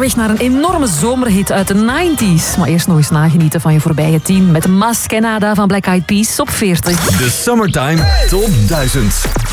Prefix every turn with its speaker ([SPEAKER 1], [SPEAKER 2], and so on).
[SPEAKER 1] weg naar een enorme zomerhit uit de 90s. Maar eerst nog eens nagenieten van je voorbije 10 met Maskenada van Black Eyed Peas op 40.
[SPEAKER 2] De Summertime Top 1000.